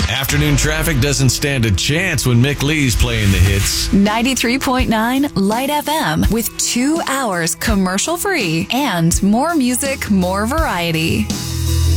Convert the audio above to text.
Afternoon traffic doesn't stand a chance when Mick Lee's playing the hits. 93.9 Light FM with 2 hours commercial free and more music, more variety.